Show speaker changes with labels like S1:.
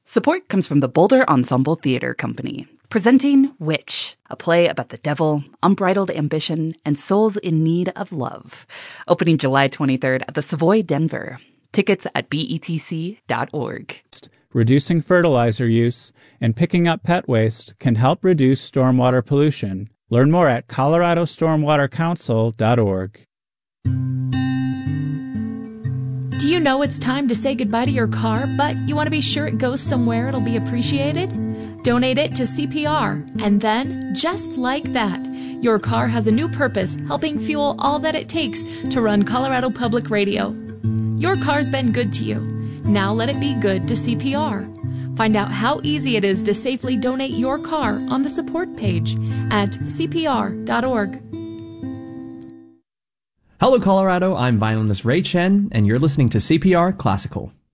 S1: Support comes from the Boulder Ensemble Theater Company, presenting Witch, a play about the devil, unbridled ambition, and souls in need of love. Opening July 23rd at the Savoy, Denver. Tickets at betc.org.
S2: Reducing fertilizer use and picking up pet waste can help reduce stormwater pollution. Learn more at coloradostormwatercouncil.org.
S3: Do you know it's time to say goodbye to your car, but you want to be sure it goes somewhere it'll be appreciated? Donate it to CPR, and then, just like that, your car has a new purpose, helping fuel all that it takes to run Colorado Public Radio. Your car's been good to you. Now let it be good to CPR. Find out how easy it is to safely donate your car on the support page at cpr.org.
S4: Hello, Colorado. I'm violinist Ray Chen, and you're listening to CPR Classical.